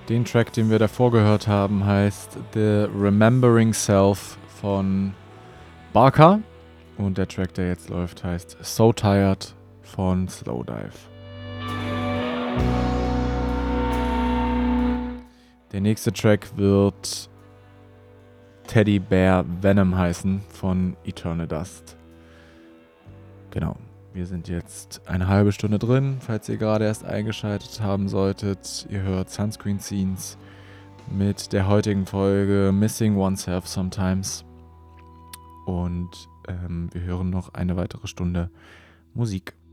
Den Track, den wir davor gehört haben, heißt The Remembering Self von Barker. Und der Track, der jetzt läuft, heißt So Tired von Slowdive. Der nächste Track wird Teddy Bear Venom heißen von Eternal Dust. Genau, wir sind jetzt eine halbe Stunde drin, falls ihr gerade erst eingeschaltet haben solltet. Ihr hört Sunscreen Scenes mit der heutigen Folge Missing Oneself Sometimes. Und wir hören noch eine weitere Stunde Musik.